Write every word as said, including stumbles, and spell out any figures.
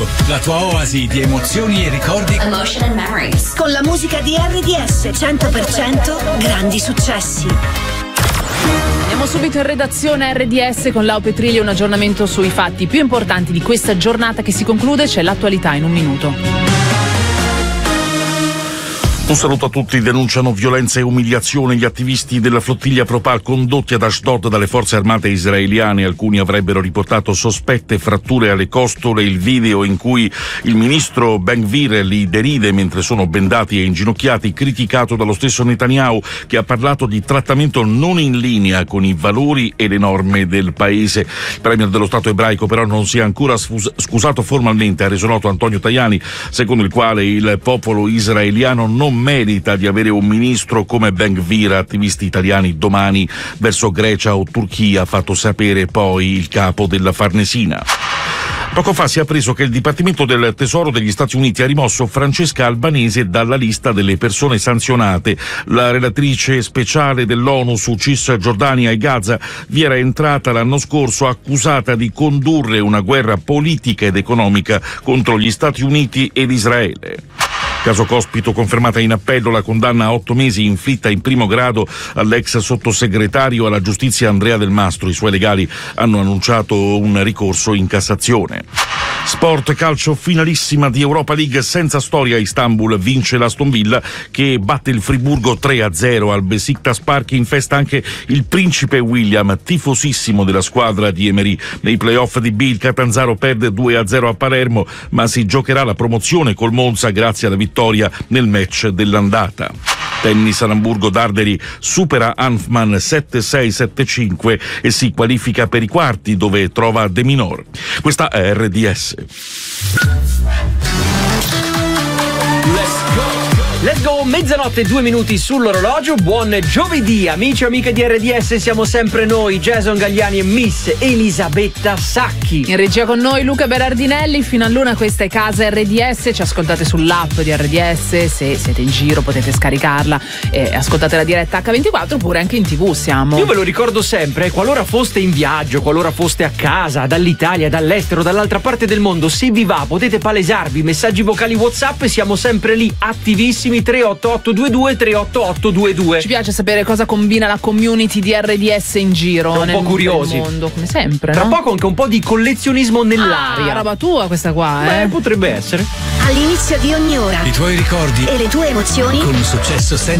Radio, la tua oasi di emozioni e ricordi. Emotion and memories. Con la musica di R D S cento per cento grandi successi. Andiamo subito in redazione R D S con Lau Petrilli, un aggiornamento sui fatti più importanti di questa giornata che si conclude. C'è l'attualità in un minuto. Un saluto a tutti. Denunciano violenza e umiliazione gli attivisti della flottiglia Propal condotti ad Ashdod dalle forze armate israeliane. Alcuni avrebbero riportato sospette fratture alle costole. Il video in cui il ministro Ben-Gvir li deride mentre sono bendati e inginocchiati, criticato dallo stesso Netanyahu, che ha parlato di trattamento non in linea con i valori e le norme del paese. Il premier dello Stato ebraico però non si è ancora scusato formalmente. Ha reso noto Antonio Tajani, secondo il quale il popolo israeliano non merita di avere un ministro come Ben-Gvir. Attivisti italiani domani verso Grecia o Turchia, ha fatto sapere poi il capo della Farnesina. Poco fa si è appreso che il Dipartimento del Tesoro degli Stati Uniti ha rimosso Francesca Albanese dalla lista delle persone sanzionate. La relatrice speciale dell'ONU su Cisgiordania e Gaza vi era entrata l'anno scorso accusata di condurre una guerra politica ed economica contro gli Stati Uniti ed Israele. Caso Cospito, confermata in appello la condanna a otto mesi inflitta in primo grado all'ex sottosegretario alla giustizia Andrea Del Mastro. I suoi legali hanno annunciato un ricorso in Cassazione. Sport, calcio, finalissima di Europa League senza storia. Istanbul vince l'Aston Villa che batte il Friburgo tre a zero al Besiktas Park. In festa anche il principe William, tifosissimo della squadra di Emery. Nei playoff di B il Catanzaro perde due a zero a Palermo, ma si giocherà la promozione col Monza grazie alla vittoria nel match dell'andata. Tennis, ad Amburgo, Darderi supera Hanfman sette sei sette cinque e si qualifica per i quarti, dove trova De Minor. Questa è R D S. Let's go, mezzanotte, due minuti sull'orologio. Buon giovedì, amici e amiche di R D S, siamo sempre noi, Jason Gagliani e Miss Elisabetta Sacchi. In regia con noi Luca Berardinelli, fino a l'una questa è Casa R D S, ci ascoltate sull'app di R D S, se siete in giro potete scaricarla e ascoltate la diretta acca ventiquattro, oppure anche in tv siamo. Io ve lo ricordo sempre, qualora foste in viaggio, qualora foste a casa, dall'Italia, dall'estero, dall'altra parte del mondo, se vi va potete palesarvi, messaggi vocali WhatsApp, siamo sempre lì, attivissimi. tre otto otto due due tre otto otto due due. Ci piace sapere cosa combina la community di R D S in giro. Siamo un nel, po' curiosi. nel mondo, come sempre. Tra no? poco anche un po' di collezionismo nell'aria. Ah, roba tua questa qua, Beh, eh? potrebbe essere. All'inizio di ogni ora. I tuoi ricordi E le tue emozioni. con un successo senza